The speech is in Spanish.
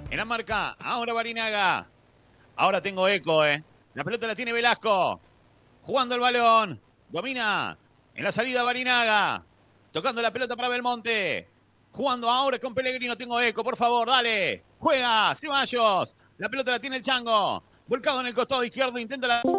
En la marca, ahora Barinaga. Ahora tengo eco, La pelota la tiene Velasco. Jugando el balón. Domina. En la salida Barinaga. Tocando la pelota para Belmonte. Jugando ahora con Pellegrino. Tengo eco, por favor, dale. Juega, Ceballos. La pelota la tiene el Chango. Volcado en el costado izquierdo. Intenta la...